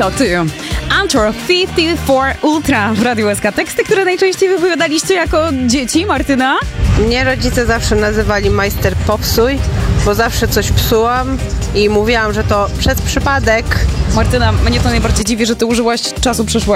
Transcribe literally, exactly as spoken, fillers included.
to ty. Antro pięćdziesiąt cztery Ultra w Radiu S K. Teksty, które najczęściej wypowiadaliście jako dzieci, Martyna? Mnie rodzice zawsze nazywali majster popsuj, bo zawsze coś psułam i mówiłam, że to przez przypadek. Martyna, mnie to najbardziej dziwi, że ty użyłaś czasu przeszłego.